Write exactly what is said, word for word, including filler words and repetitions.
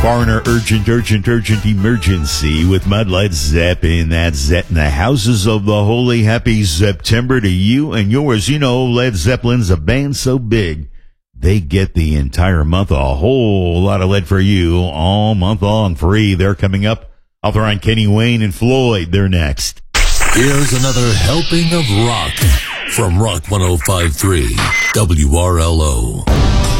Foreigner, urgent, urgent, urgent emergency with Mud Led Zeppelin. That's Zet in the houses of the holy. Happy September to you and yours. You know, Led Zeppelin's a band so big, they get the entire month, a whole lot of lead for you all month long free. They're coming up. I'll throw on Kenny Wayne and Floyd. They're next. Here's another helping of rock from Rock one oh five point three W R L O.